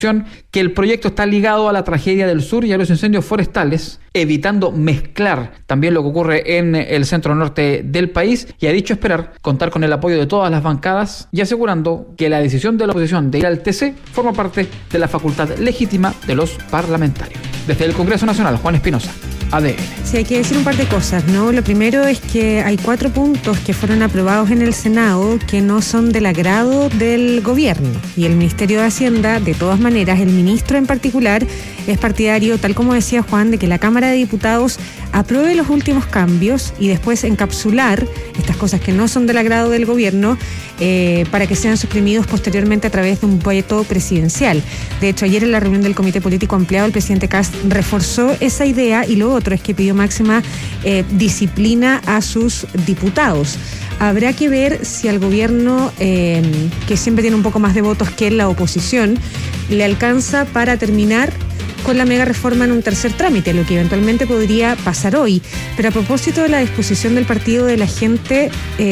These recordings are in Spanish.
que el proyecto está ligado a la tragedia del sur y a los incendios forestales, evitando mezclar también lo que ocurre en el centro norte del país, y ha dicho esperar contar con el apoyo de todas las bancadas y asegurando que la decisión de la oposición de ir al TC forma parte de la facultad legítima de los parlamentarios. Desde el Congreso Nacional, Juan Espinosa, ADN. Sí, hay que decir un par de cosas, ¿no? Lo primero es que hay 4 puntos que fueron aprobados en el Senado que no son del agrado del gobierno, y el Ministerio de Hacienda, de todas maneras, el ministro en particular, es partidario, tal como decía Juan, de que la Cámara de Diputados apruebe los últimos cambios y después encapsular estas cosas que no son del agrado del gobierno para que sean suprimidos posteriormente a través de un veto presidencial. De hecho, ayer en la reunión del Comité Político Ampliado, el presidente Kast reforzó esa idea, y lo otro es que pidió máxima disciplina a sus diputados. Habrá que ver si al gobierno, que siempre tiene un poco más de votos que la oposición, le alcanza para terminar con la mega reforma en un tercer trámite, lo que eventualmente podría pasar hoy. Pero a propósito de la disposición del Partido de la Gente,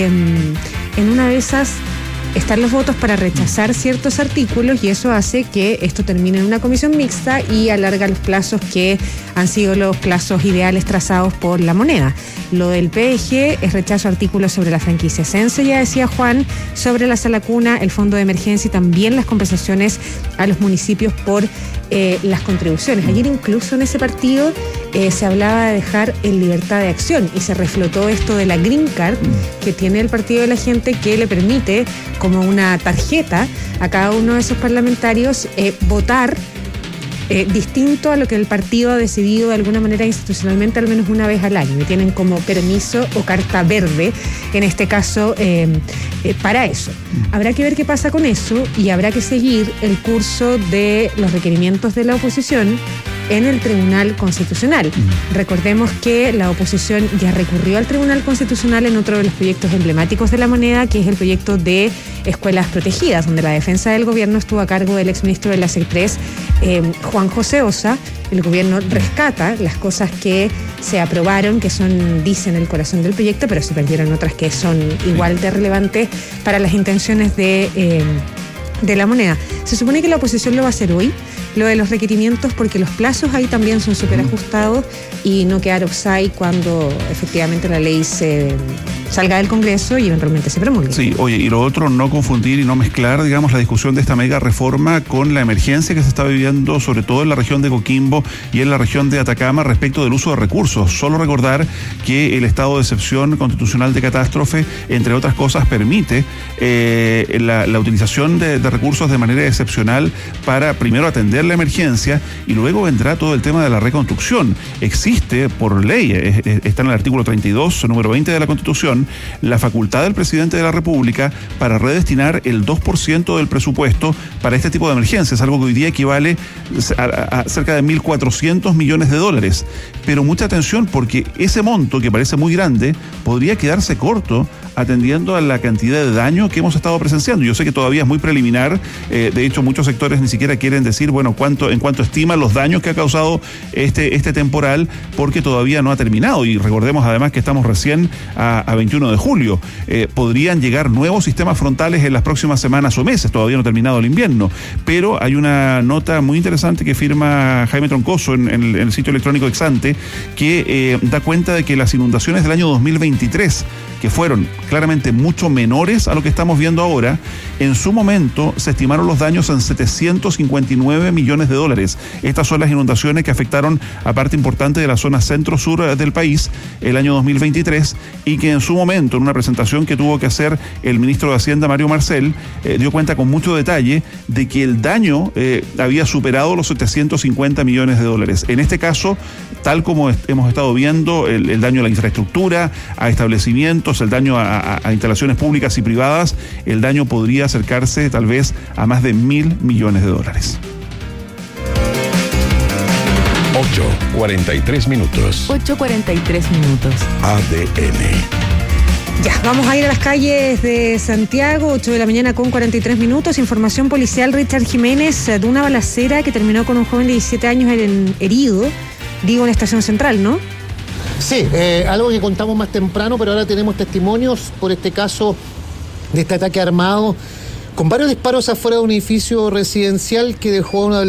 en una de esas están los votos para rechazar ciertos artículos, y eso hace que esto termine en una comisión mixta y alarga los plazos que han sido los plazos ideales trazados por la moneda. Lo del PDG es rechazo a artículos sobre la franquicia Sense, ya decía Juan, sobre la sala cuna, el fondo de emergencia y también las compensaciones a los municipios por las contribuciones. Ayer incluso en ese partido se hablaba de dejar en libertad de acción, y se reflotó esto de la Green Card que tiene el Partido de la Gente, que le permite como una tarjeta a cada uno de esos parlamentarios votar distinto a lo que el partido ha decidido de alguna manera institucionalmente al menos una vez al año, y tienen como permiso o carta verde en este caso para eso. Habrá que ver qué pasa con eso, y habrá que seguir el curso de los requerimientos de la oposición en el Tribunal Constitucional. Recordemos que la oposición ya recurrió al Tribunal Constitucional en otro de los proyectos emblemáticos de la moneda, que es el proyecto de escuelas protegidas, donde la defensa del gobierno estuvo a cargo del exministro de la SECPRES, Juan José Osa. El gobierno rescata las cosas que se aprobaron, que son, dicen, el corazón del proyecto, pero se perdieron otras que son igual de relevantes para las intenciones de la moneda. Se supone que la oposición lo va a hacer hoy, lo de los requerimientos, porque los plazos ahí también son súper ajustados, y no quedar offside cuando efectivamente la ley salga del Congreso y eventualmente se promulgue. Sí, oye, y lo otro, no confundir y no mezclar, digamos, la discusión de esta mega reforma con la emergencia que se está viviendo, sobre todo en la región de Coquimbo y en la región de Atacama, respecto del uso de recursos. Solo recordar que el estado de excepción constitucional de catástrofe, entre otras cosas, permite la utilización de recursos de manera excepcional para primero atender la emergencia, y luego vendrá todo el tema de la reconstrucción. Existe por ley, está en el artículo 32, número 20 de la Constitución, la facultad del presidente de la República para redestinar el 2% del presupuesto para este tipo de emergencias, algo que hoy día equivale a cerca de 1.400 millones de dólares. Pero mucha atención, porque ese monto, que parece muy grande, podría quedarse corto atendiendo a la cantidad de daño que hemos estado presenciando. Yo sé que todavía es muy preliminar, de hecho muchos sectores ni siquiera quieren decir, bueno, en cuánto estiman los daños que ha causado este temporal, porque todavía no ha terminado, y recordemos además que estamos recién a 21 de julio. Podrían llegar nuevos sistemas frontales en las próximas semanas o meses, todavía no ha terminado el invierno, pero hay una nota muy interesante que firma Jaime Troncoso en el sitio electrónico Exante, que da cuenta de que las inundaciones del año 2023, que fueron claramente mucho menores a lo que estamos viendo ahora, en su momento se estimaron los daños en 759 millones de dólares. Estas son las inundaciones que afectaron a parte importante de la zona centro-sur del país el año 2023, y que en su momento, en una presentación que tuvo que hacer el ministro de Hacienda, Mario Marcel, dio cuenta con mucho detalle de que el daño había superado los 750 millones de dólares. En este caso, tal como hemos estado viendo, el daño a la infraestructura, a establecimientos, el daño a instalaciones públicas y privadas, el daño podría acercarse tal vez a más de 1.000 millones de dólares. 8:43 minutos. 8:43 minutos. ADN. Ya, vamos a ir a las calles de Santiago, 8 de la mañana con 43 minutos. Información policial, Richard Jiménez, de una balacera que terminó con un joven de 17 años herido, digo, en Estación Central, ¿no? Sí, algo que contamos más temprano, pero ahora tenemos testimonios por este caso de este ataque armado con varios disparos afuera de un edificio residencial que dejó a una